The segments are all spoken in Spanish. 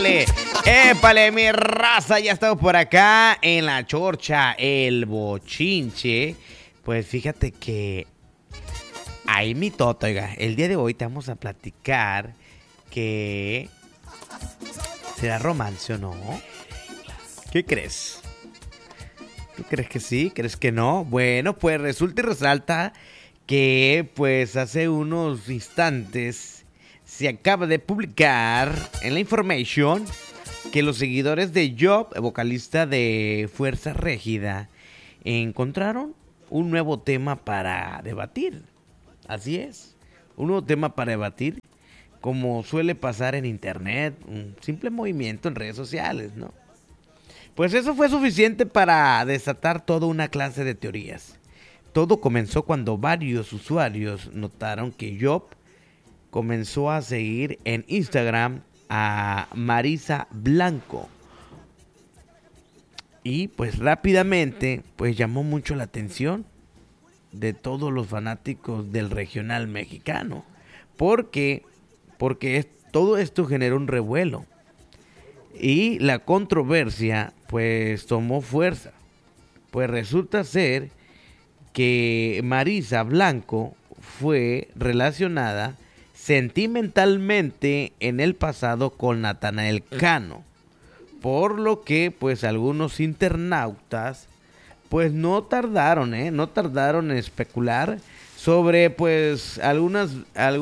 épale, mi raza, ya estamos por acá en la chorcha, el bochinche. Pues fíjate que hay mitote, oiga, el día de hoy te vamos a platicar que ¿será romance o no? ¿Qué crees? ¿Tú crees que sí? ¿Crees que no? Bueno, pues resulta y resalta que pues hace unos instantes se acaba de publicar en la information que los seguidores de Job, vocalista de Fuerza Régida, encontraron un nuevo tema para debatir. Así es, un nuevo tema para debatir, como suele pasar en internet, un simple movimiento en redes sociales, ¿no? Pues eso fue suficiente para desatar toda una clase de teorías. Todo comenzó cuando varios usuarios notaron que Job comenzó a seguir en Instagram a Marisa Blanco. Y pues rápidamente pues llamó mucho la atención de todos los fanáticos del regional mexicano. Porque todo esto generó un revuelo. Y la controversia pues tomó fuerza. Pues resulta ser que Marisa Blanco fue relacionada sentimentalmente en el pasado con Natanael Cano, por lo que pues algunos internautas pues no tardaron en especular sobre pues algunas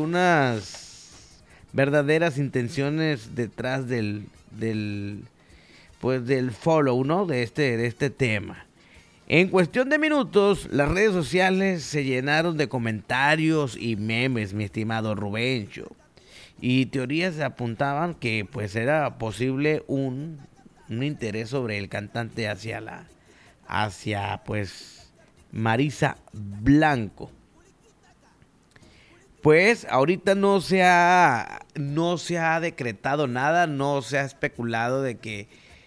verdaderas intenciones detrás del follow, ¿no? de este tema. En cuestión de minutos, las redes sociales se llenaron de comentarios y memes, mi estimado Rubencho. Y teorías apuntaban que pues era posible un interés sobre el cantante hacia pues Marisa Blanco. Pues ahorita no se ha decretado nada, no se ha especulado de que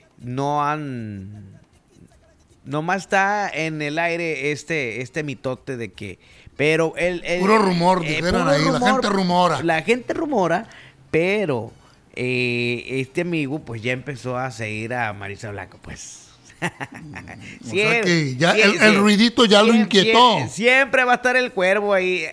nomás está en el aire este mitote de que, pero puro rumor, dijeron ahí, rumor, la gente rumora. La gente rumora, pero este amigo pues ya empezó a seguir a Marisa Blanco, pues. O sea que ya el ruidito ya lo inquietó. Siempre va a estar el cuervo ahí.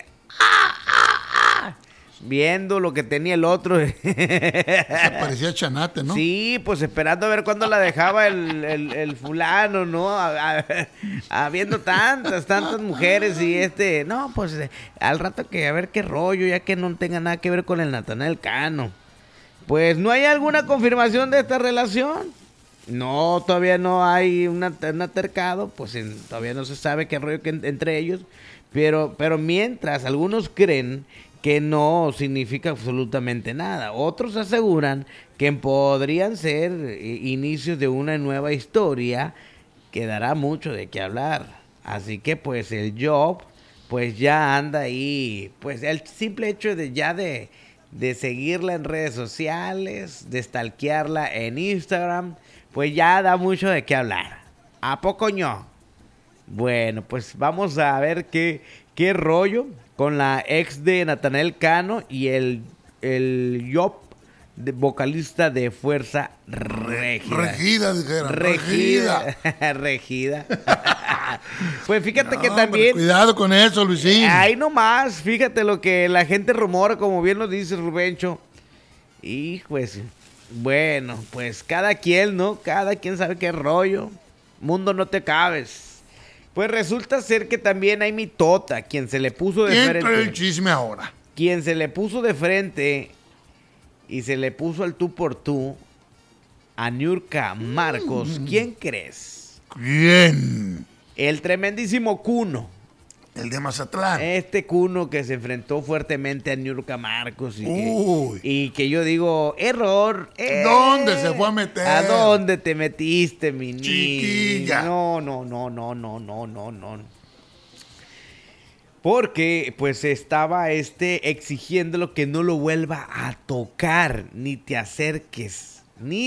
Viendo lo que tenía el otro. Se parecía Chanate, ¿no? Sí, pues esperando a ver cuándo la dejaba el fulano, ¿no? Habiendo tantas mujeres y no, pues al rato que a ver qué rollo, ya que no tenga nada que ver con el Natanael Cano. Pues no hay alguna confirmación de esta relación. No, todavía no hay un altercado, pues todavía no se sabe qué rollo entre ellos. Pero mientras algunos creen que no significa absolutamente nada. Otros aseguran que podrían ser inicios de una nueva historia que dará mucho de qué hablar. Así que pues el Job pues ya anda ahí, pues el simple hecho de seguirla en redes sociales, de stalkearla en Instagram, pues ya da mucho de qué hablar. ¿A poco no? Bueno, pues vamos a ver qué rollo con la ex de Natanael Cano y el Job, vocalista de Fuerza Régida. Regida, dijeron. Regida. Pues fíjate que también... Cuidado con eso, Luisín. Ahí nomás, fíjate lo que la gente rumora, como bien nos dice Rubencho. Y pues, bueno, pues cada quien, ¿no? Cada quien sabe qué rollo. Mundo no te cabes. Pues resulta ser que también hay mitota, quien se le puso de frente. ¿Quién trae el chisme ahora? Quien se le puso de frente y se le puso al tú por tú a Niurka Marcos. ¿Quién crees? ¿Quién? El tremendísimo Kuno. El de Mazatlán. Este Kuno que se enfrentó fuertemente a Niurka Marcos y que yo digo, error. ¿Dónde se fue a meter? ¿A dónde te metiste, mi niña? Chiquilla. No. Porque pues estaba exigiéndolo que no lo vuelva a tocar, ni te acerques.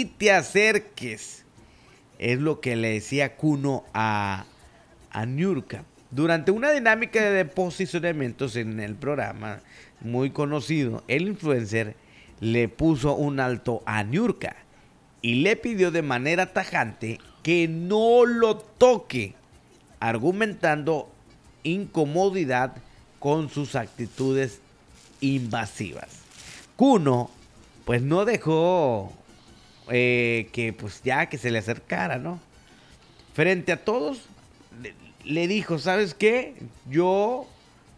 Es lo que le decía Kuno a Niurka. Durante una dinámica de posicionamientos en el programa muy conocido, el influencer le puso un alto a Niurka y le pidió de manera tajante que no lo toque, argumentando incomodidad con sus actitudes invasivas. Kuno pues no dejó que pues ya que se le acercara, ¿no? Frente a todos le dijo, ¿sabes qué? Yo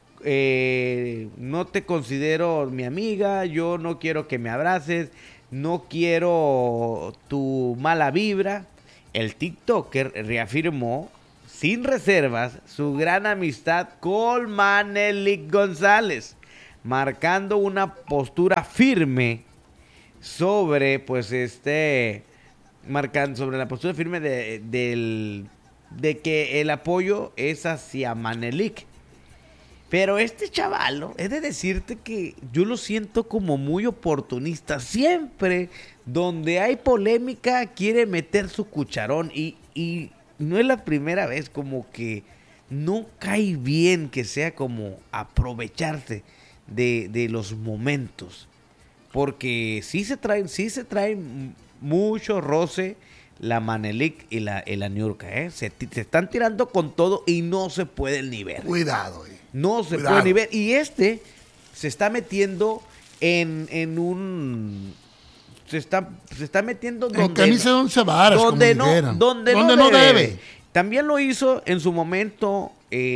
no te considero mi amiga, yo no quiero que me abraces, no quiero tu mala vibra. El TikToker reafirmó sin reservas su gran amistad con Manelik González, marcando una postura firme sobre sobre la postura firme de que el apoyo es hacia Manelik. Pero este chavalo, he de decirte que yo lo siento como muy oportunista. Siempre donde hay polémica quiere meter su cucharón y no es la primera vez, como que no cae bien que sea como aprovecharse de los momentos. Porque sí se traen mucho roce la Manelik y la Niurka, ¿eh? Se están tirando con todo y no se pueden ni ver. Cuidado. No se puede ni ver. Y se está metiendo en un... Se está metiendo donde... En camisa de 11 varas, donde no debe. También lo hizo en su momento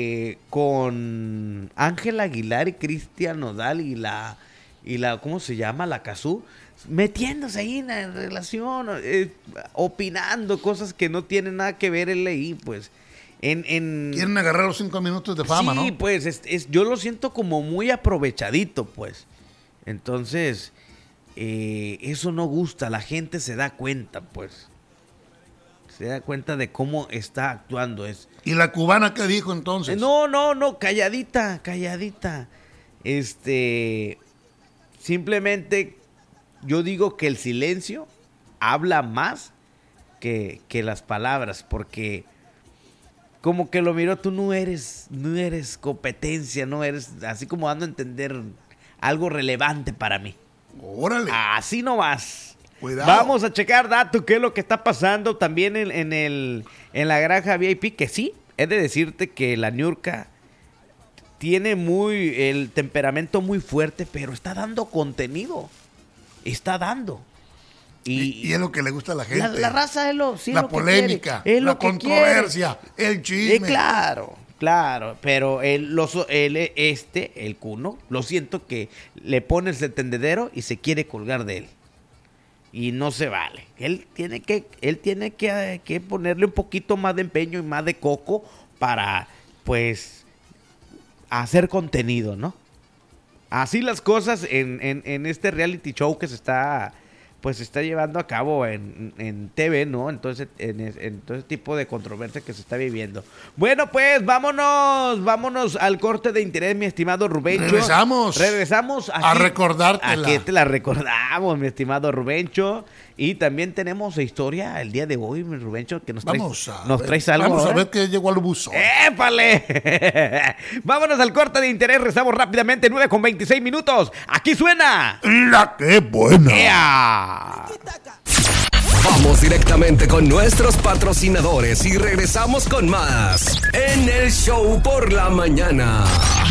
con Ángel Aguilar y Cristian Nodal y la ¿cómo se llama? La Cazú. Metiéndose ahí en la relación, opinando cosas que no tienen nada que ver él ahí, pues. Quieren agarrar los 5 minutos de fama, ¿no? Sí, pues yo lo siento como muy aprovechadito, pues. Entonces, eso no gusta, la gente se da cuenta, pues. Se da cuenta de cómo está actuando. ¿Y la cubana qué dijo entonces? No, calladita. Simplemente yo digo que el silencio habla más que las palabras, porque como que lo miró, tú no eres competencia, no eres, así como dando a entender algo relevante para mí. Órale. Así no vas. Cuidado. Vamos a checar, Dato, qué es lo que está pasando también en la granja VIP, que sí, he de decirte que la Niurka tiene el temperamento muy fuerte, pero está dando contenido. Está dando. Y es lo que le gusta a la gente. La raza es la polémica, la controversia, el chisme. Claro, pero el Kuno, lo siento que le pone el tendedero y se quiere colgar de él. Y no se vale. Él tiene que ponerle un poquito más de empeño y más de coco para, pues, hacer contenido, ¿no? Así las cosas en este reality show que se está llevando a cabo en TV, ¿no? Entonces, en todo ese tipo de controversia que se está viviendo. Bueno, pues, vámonos al corte de interés, mi estimado Rubencho. Regresamos a recordártela. Aquí te la recordamos, mi estimado Rubencho. Y también tenemos historia el día de hoy, mi Rubencho, que nos traes algo. Vamos a ver qué llegó al buzón. ¡Épale! Vámonos al corte de interés, regresamos rápidamente, 9:26. Aquí suena La que buena. ¡Ea! Vamos directamente con nuestros patrocinadores y regresamos con más en el show por la mañana.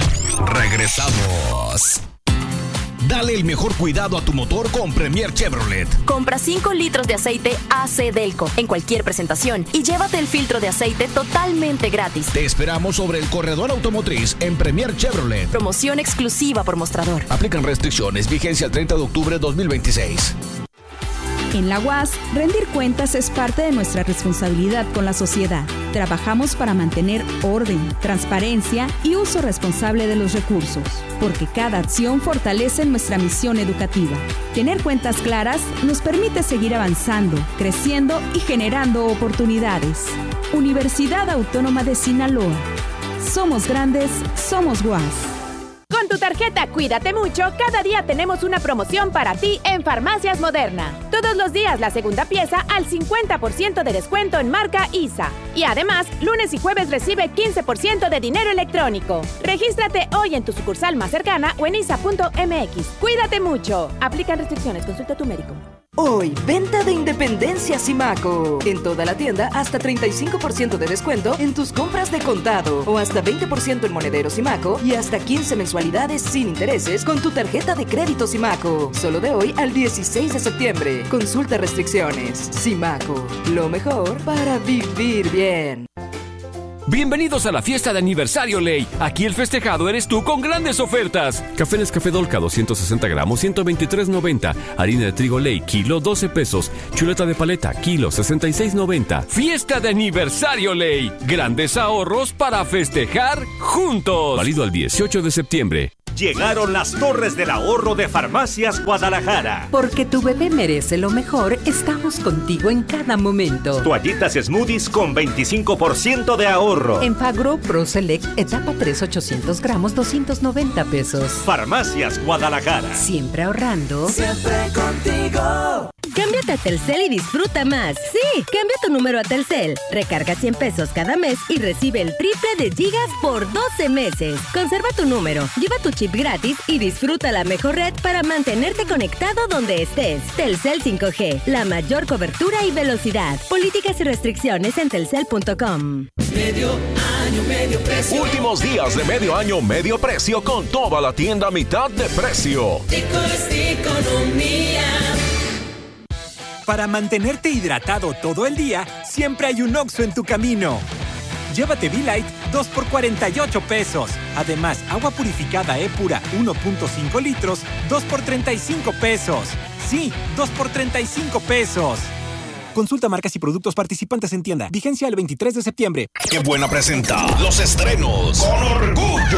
Regresamos. Dale el mejor cuidado a tu motor con Premier Chevrolet. Compra 5 litros de aceite AC Delco en cualquier presentación y llévate el filtro de aceite totalmente gratis. Te esperamos sobre el corredor automotriz en Premier Chevrolet. Promoción exclusiva por mostrador. Aplican restricciones, vigencia el 30 de octubre de 2026. En la UAS, rendir cuentas es parte de nuestra responsabilidad con la sociedad. Trabajamos para mantener orden, transparencia y uso responsable de los recursos, porque cada acción fortalece nuestra misión educativa. Tener cuentas claras nos permite seguir avanzando, creciendo y generando oportunidades. Universidad Autónoma de Sinaloa. Somos grandes, somos UAS. Con tu tarjeta Cuídate Mucho, cada día tenemos una promoción para ti en Farmacias Moderna. Todos los días la segunda pieza al 50% de descuento en marca ISA. Y además, lunes y jueves recibe 15% de dinero electrónico. Regístrate hoy en tu sucursal más cercana o en isa.mx. Cuídate mucho. Aplican restricciones. Consulta a tu médico. Hoy, venta de Independencia Simaco. En toda la tienda, hasta 35% de descuento en tus compras de contado. O hasta 20% en monedero Simaco y hasta 15 mensualidades sin intereses con tu tarjeta de crédito Simaco. Solo de hoy al 16 de septiembre. Consulta restricciones. Simaco, lo mejor para vivir bien. Bienvenidos a la fiesta de aniversario Ley. Aquí el festejado eres tú con grandes ofertas. Café Nescafé Dolca 260 gramos, 123.90. Harina de trigo Ley, kilo, 12 pesos. Chuleta de paleta, kilo, 66.90. Fiesta de aniversario Ley. Grandes ahorros para festejar juntos. Válido al 18 de septiembre. Llegaron las Torres del Ahorro de Farmacias Guadalajara. Porque tu bebé merece lo mejor, estamos contigo en cada momento. Toallitas Smoothies con 25% de ahorro. En Fagro Pro Select, etapa 3, 800 gramos, 290 pesos. Farmacias Guadalajara. Siempre ahorrando. Siempre contigo. Cámbiate a Telcel y disfruta más. Sí, cambia tu número a Telcel. Recarga 100 pesos cada mes y recibe el triple de gigas por 12 meses. Conserva tu número, lleva tu chip gratis y disfruta la mejor red para mantenerte conectado donde estés. Telcel 5G, la mayor cobertura y velocidad. Políticas y restricciones en telcel.com. Medio año, medio precio. Últimos días de medio año, medio precio con toda la tienda a mitad de precio. Tico es economía. Para mantenerte hidratado todo el día, siempre hay un Oxxo en tu camino. Llévate V-Light 2 por 48 pesos. Además, agua purificada E-Pura 1.5 litros, 2 por 35 pesos. Sí, 2 por 35 pesos. Consulta marcas y productos participantes en tienda. Vigencia el 23 de septiembre. ¡Qué buena presenta! Los estrenos con orgullo.